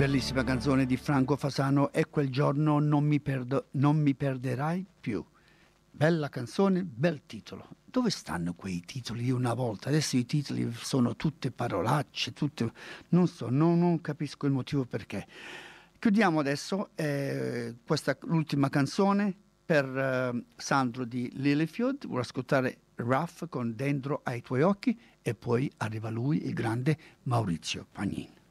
Bellissima canzone di Franco Fasano, E quel giorno non mi perderai più. Bella canzone, bel titolo. Dove stanno quei titoli di una volta? Adesso i titoli sono tutte parolacce, tutte... Non so, non capisco il motivo perché. Chiudiamo adesso questa l'ultima canzone per Sandro di Lilyfield. Vuoi ascoltare Ruff con Dentro ai tuoi occhi e poi arriva lui, il grande Maurizio Pagnin.